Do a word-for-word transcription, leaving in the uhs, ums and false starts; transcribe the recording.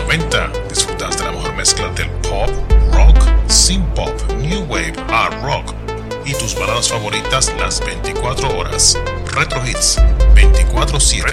noventa disfrutas de la mejor mezcla del pop, rock, synth-pop, new wave, hard rock y tus baladas favoritas las veinticuatro horas. Retro Hits veinticuatro siete.